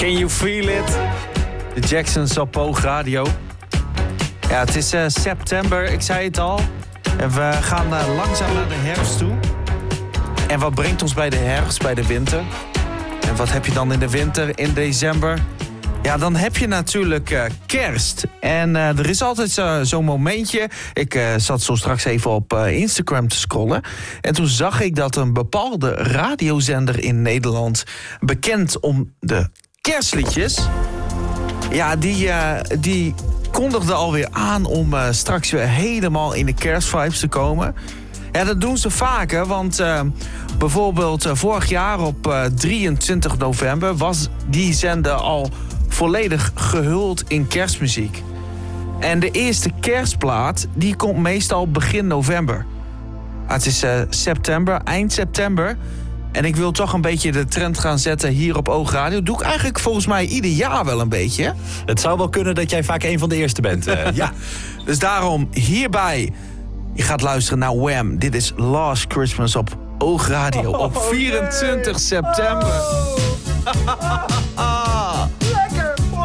Can you feel it? De Jacksons op Oogradio. Ja, het is september, ik zei het al. En we gaan langzaam naar de herfst toe. En wat brengt ons bij de herfst, bij de winter? En wat heb je dan in de winter, in december? Ja, dan heb je natuurlijk kerst. En er is altijd zo'n momentje. Ik zat zo straks even op Instagram te scrollen. En toen zag ik dat een bepaalde radiozender in Nederland, bekend om de kerstliedjes, ja, die kondigde alweer aan om straks weer helemaal in de kerstvibes te komen. Ja, dat doen ze vaker, want bijvoorbeeld vorig jaar op 23 november was die zender al volledig gehuld in kerstmuziek. En de eerste kerstplaat, die komt meestal begin november. Het is september, eind september. En ik wil toch een beetje de trend gaan zetten hier op Oogradio. Doe ik eigenlijk volgens mij ieder jaar wel een beetje. Het zou wel kunnen dat jij vaak een van de eerste bent. Ja, dus daarom hierbij. Je gaat luisteren naar Wham. Dit is Last Christmas op Oogradio op 24 september.